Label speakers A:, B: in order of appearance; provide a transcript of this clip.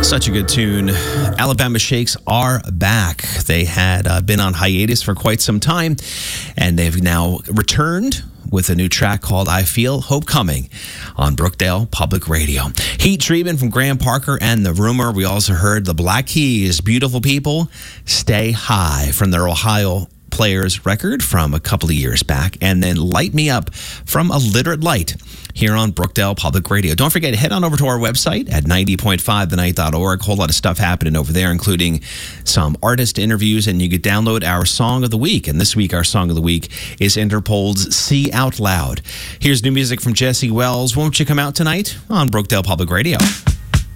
A: Such a good tune. Alabama Shakes are back. They had been on hiatus for quite some time, and they've now returned with a new track called I Feel Hope Coming on Brookdale Public Radio. Heat Treatment from Graham Parker and The Rumor. We also heard the Black Keys, Beautiful People, Stay High from their Ohio Players record from a couple of years back, and then Light Me Up from A Literate Light here on Brookdale Public Radio. Don't forget, head on over to our website at 90.5thenight.org. A whole lot of stuff happening over there, including some artist interviews, and you can download our Song of the Week. And this week, our Song of the Week is Interpol's See Out Loud. Here's new music from Jesse Wells. Won't You Come Out Tonight on Brookdale Public Radio.